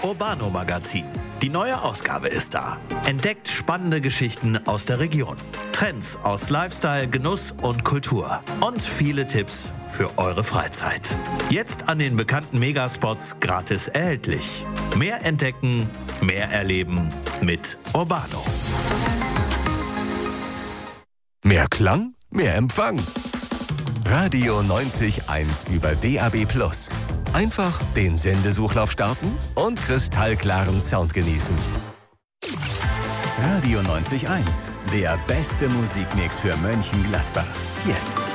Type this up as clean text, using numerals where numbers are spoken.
Urbano Magazin. Die neue Ausgabe ist da. Entdeckt spannende Geschichten aus der Region. Trends aus Lifestyle, Genuss und Kultur. Und viele Tipps für eure Freizeit. Jetzt an den bekannten Megaspots gratis erhältlich. Mehr entdecken, mehr erleben mit Urbano. Mehr Klang, mehr Empfang. Radio 90.1 über DAB+. Einfach den Sendesuchlauf starten und kristallklaren Sound genießen. Radio 90.1, der beste Musikmix für Mönchengladbach. Jetzt.